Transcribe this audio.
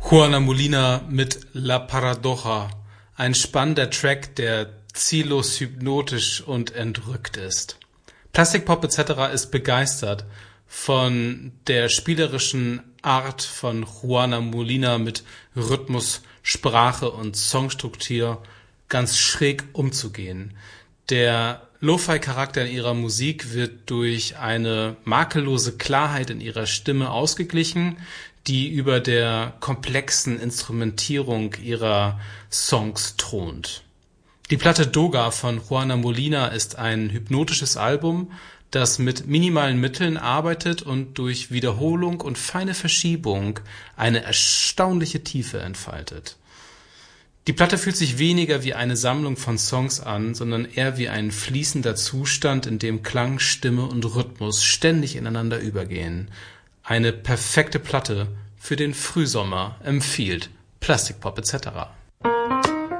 Juana Molina mit La Paradoja, ein spannender Track, der ziellos hypnotisch und entrückt ist. Plastic Pop etc. ist begeistert von der spielerischen Art von Juana Molina mit Rhythmus, Sprache und Songstruktur ganz schräg umzugehen. Der Lo-Fi-Charakter in ihrer Musik wird durch eine makellose Klarheit in ihrer Stimme ausgeglichen, die über der komplexen Instrumentierung ihrer Songs thront. Die Platte Doga von Juana Molina ist ein hypnotisches Album, das mit minimalen Mitteln arbeitet und durch Wiederholung und feine Verschiebung eine erstaunliche Tiefe entfaltet. Die Platte fühlt sich weniger wie eine Sammlung von Songs an, sondern eher wie ein fließender Zustand, in dem Klang, Stimme und Rhythmus ständig ineinander übergehen. Eine perfekte Platte für den Frühsommer empfiehlt Plastic Pop etc.